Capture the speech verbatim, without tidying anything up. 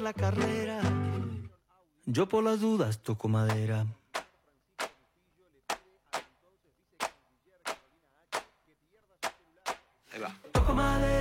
la carrera. Yo por las dudas toco madera. Ahí va. Toco madera.